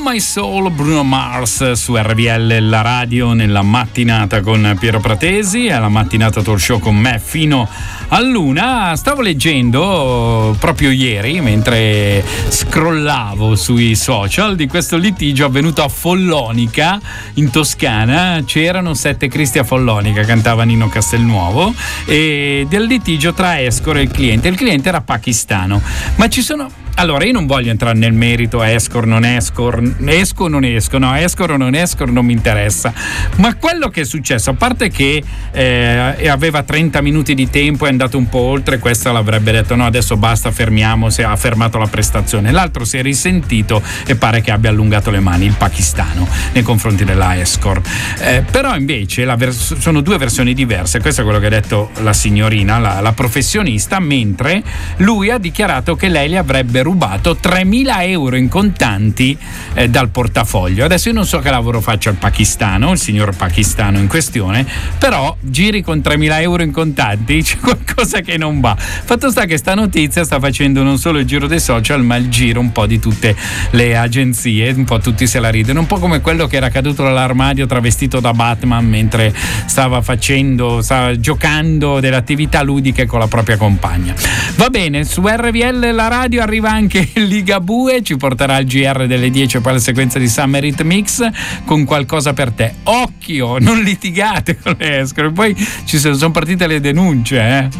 My Soul, Bruno Mars su RVL, la radio, nella mattinata con Piero Pratesi, alla mattinata talk show con me fino all'una. Stavo leggendo proprio ieri, mentre scrollavo sui social, di questo litigio avvenuto a Follonica in Toscana. C'erano 7 cristi a Follonica, cantava Nino Castelnuovo, e del litigio tra Escort e il cliente. Il cliente era pakistano, ma ci sono... Allora, io non voglio entrare nel merito escort, non escort, esco o non esco, no, escort o non escort non mi interessa, ma quello che è successo, a parte che aveva 30 minuti di tempo, è andato un po' oltre, questa l'avrebbe detto no, adesso basta, fermiamo, si ha fermato la prestazione, l'altro si è risentito e pare che abbia allungato le mani, il pakistano, nei confronti della escort, però invece sono due versioni diverse. Questo è quello che ha detto la signorina, la professionista, mentre lui ha dichiarato che lei le avrebbe rubato 3.000 euro in contanti dal portafoglio. Adesso io non so che lavoro faccia il signor pakistano in questione, però giri con 3.000 euro in contanti, c'è qualcosa che non va. Fatto sta che sta notizia sta facendo non solo il giro dei social, ma il giro un po' di tutte le agenzie, un po' tutti se la ridono, un po' come quello che era caduto dall'armadio travestito da Batman mentre stava giocando delle attività ludiche con la propria compagna. Va bene, su RVL la radio arriva anche Ligabue, ci porterà al GR delle 10 e poi la sequenza di Summer Hit Mix con qualcosa per te. Occhio, non litigate con le escort, poi sono partite le denunce,